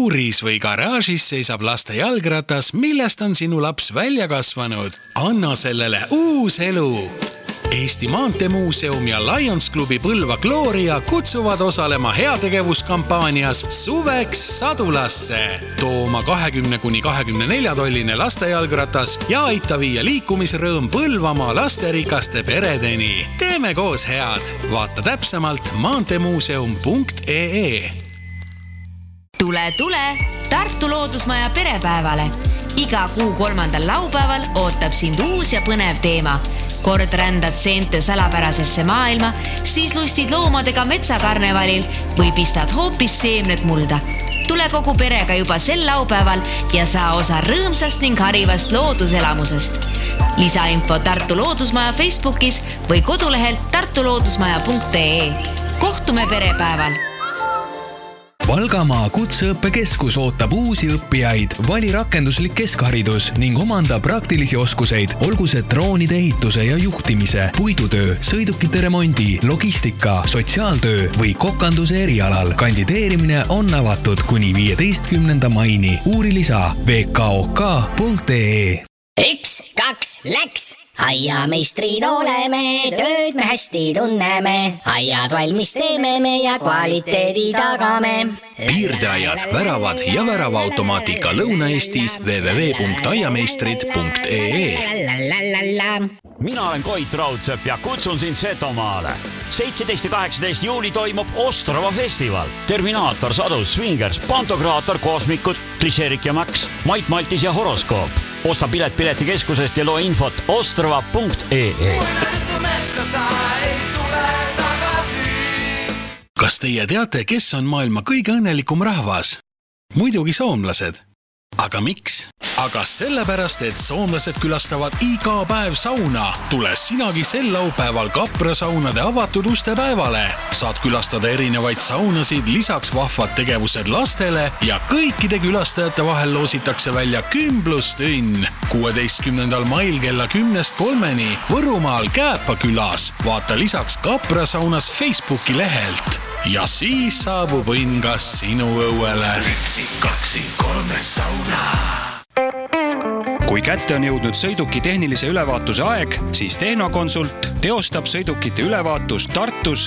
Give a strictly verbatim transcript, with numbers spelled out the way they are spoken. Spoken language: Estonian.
puuris või garaažis seisab laste jalgratas, millest on sinu laps välja kasvanud. Anna sellele uus elu. Eesti Maantemuuseum ja Lions Klubi Põlva Gloria kutsuvad osalema heategevuskampaanias Suveks Sadulasse. Too oma kahekümne kuni kahekümne nelja tolline lastejalgratas ja aita viia liikumisrõõm Põlvamaa lasterikaste peredeni. Teeme koos head. Vaata täpsemalt maantemuuseum punkt ee. Tule, tule Tartu Loodusmaja perepäevale. Iga kuu kolmandal laupäeval ootab sind uus ja põnev teema. Kord rändad seente salapärasesse maailma, siis lustid loomadega metsakarnevalil või pistad hoopis seemned mulda. Tule kogu perega juba sel laupäeval ja saa osa rõõmsast ning harivast looduselamusest. Lisainfo Tartu Loodusmaja Facebookis või kodulehelt tartuloodusmaja punkt ee. Kohtume perepäeval! Valgamaa kutseõppekeskus ootab uusi õppijaid. Vali rakenduslik keskharidus ning omanda praktilisi oskuseid, olgu see droonide ehituse ja juhtimise, puidutöö, sõidukite remondi, logistika, sotsiaaltöö või kokanduse erialal. Kandideerimine on avatud kuni viieteistkümnenda maini. Uuri lisa v k o k punkt ee. Üks, kaks, läks! Aiameistrid oleme, tööd me hästi tunneme. Aiad valmis teeme me ja kvaliteedi tagame. Piirdeaiad, väravad ja väravaautomaatika Lõuna-Eestis w w w punkt aiameistrid punkt ee. Mina olen Koit Raudsepp ja kutsun sind Setomaale. seitseteist ja kaheksateist juuli toimub Ostrava festival. Terminaator, Sadus, Swingers, Pantokraator, Kosmikud, Klišerik ja Max, Mait Maltis ja Horoskoop. Osta pilet piletikeskusest ja loo infot ostrava punkt ee. Kas teie teate, kes on maailma kõige õnnelikum rahvas? Muidugi soomlased. Aga miks? Aga sellepärast, et soomlased külastavad iga päev sauna. Tule sinagi sel laupäeval Kapra saunade avatud uste päevale. Saad külastada erinevaid saunasid, lisaks vahvad tegevused lastele ja kõikide külastajate vahel loositakse välja kümblustünn. kuueteistkümnendal mail kella kümnest kolmeni Võrumaal Kääpa külas. Vaata lisaks Kapra saunas Facebooki lehelt. Ja siis saabub õnn kas sinu õuele. Üksi, kaksi, kolme sauna. Kui kätte on jõudnud sõiduki tehnilise ülevaatuse aeg, siis Tehnokonsult teostab sõidukite ülevaatust Tartus